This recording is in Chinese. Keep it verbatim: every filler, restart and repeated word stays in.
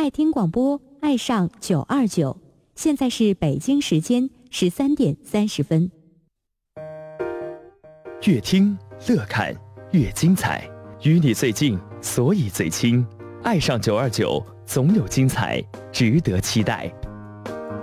爱听广播，爱上九二九。现在是北京时间十三点三十分。 越听乐看越精彩，与你最近，所以最亲。爱上九二九，总有精彩，值得期待。